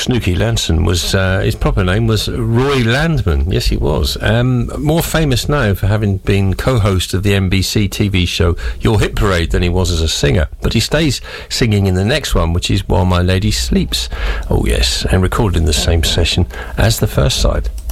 Snooky Lanson was his proper name was Roy Landman. Yes, he was. More famous now for having been co-host of the NBC TV show Your Hit Parade than he was as a singer. But he stays singing in the next one, which is While My Lady Sleeps. Oh yes, and recorded in the same session as the first side.